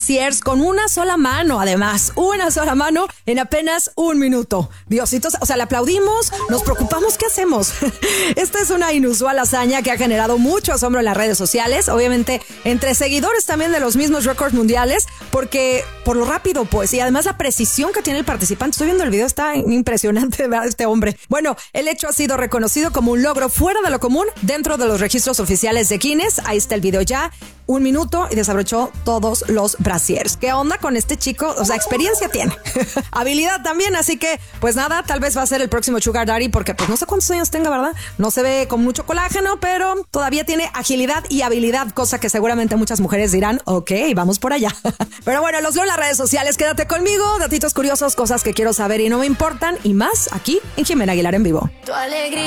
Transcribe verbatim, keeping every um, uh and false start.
brasiers con una sola mano, además, una sola mano en apenas un minuto. Diositos, o sea, le aplaudimos, nos preocupamos, ¿qué hacemos? Esta es una inusual hazaña que ha generado mucho asombro en las redes sociales, obviamente entre seguidores también de los mismos récords mundiales, porque por lo rápido, pues, y además la precisión que tiene el participante. Estoy viendo el video, está impresionante, ¿verdad? Este hombre. Bueno, el hecho ha sido reconocido como un logro fuera de lo común dentro de los registros oficiales de Guinness. Ahí está el video ya, un minuto y desabrochó todos los brasiers. ¿Qué onda con este chico? O sea, experiencia tiene, habilidad también, así que pues nada, tal vez va a ser el próximo Sugar Daddy, porque pues no sé cuántos años tenga, ¿verdad? No se ve con mucho colágeno, pero todavía tiene agilidad y habilidad, cosa que seguramente muchas mujeres dirán, ok, vamos por allá. Pero bueno, los leo en las redes sociales, quédate conmigo, datitos curiosos, cosas que quiero saber y no me importan, y más aquí en Jimena Aguilar en Vivo. Tu alegría.